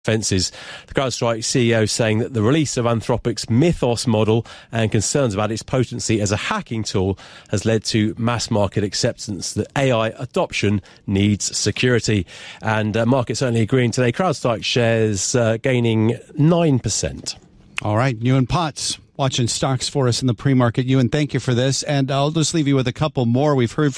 Fences. The CrowdStrike CEO saying that the release of Anthropic's Mythos model and concerns about its potency as a hacking tool has led to mass market acceptance that AI adoption needs security. And markets certainly agreeing today. CrowdStrike shares gaining 9%. All right, Ewan Potts watching stocks for us in the pre-market. Ewan, thank you for this. And I'll just leave you with a couple more. We've heard